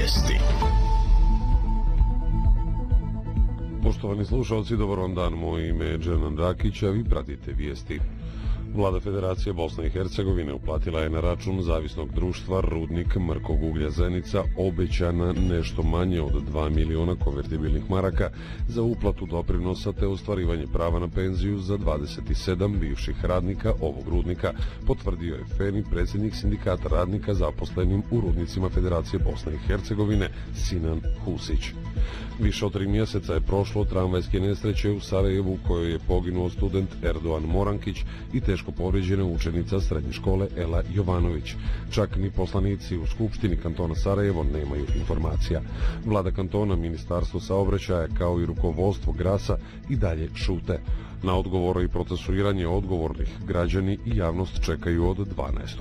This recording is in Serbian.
Vijesti. Poštovani slušalci, dobar vam dan, moje ime je Džernan Rakić, a vi pratite vijesti. Vlada Federacije Bosne i Hercegovine uplatila je na račun zavisnog društva Rudnik mrkog uglja Zenica obećana nešto manje od 2 miliona konvertibilnih maraka za uplatu doprinosa te ostvarivanje prava na penziju za 27 bivših radnika ovog rudnika, potvrdio je Feni, predsjednik sindikata radnika zaposlenim u rudnicima Federacije Bosne i Hercegovine Sinan Husić. Više od 3 mjeseca je prošlo od tramvajske nesreće u Sarajevu, kojoj je poginuo student Erdoğan Morankić i teško povrijeđena učenica srednje škole Ela Jovanović. Čak ni poslanici u Skupštini kantona Sarajevo nemaju informacija. Vlada kantona, Ministarstvo saobraćaja kao i rukovodstvo Grasa i dalje šute. Na odgovore i procesuiranje odgovornih građani i javnost čekaju od 12.